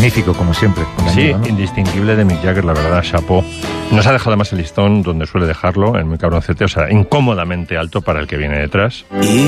magnífico, como siempre. Sí, ¿no? Indistinguible de Mick Jagger, la verdad, chapó. Nos ha dejado además el listón donde suele dejarlo, en Muy cabroncete, o sea, incómodamente alto para el que viene detrás.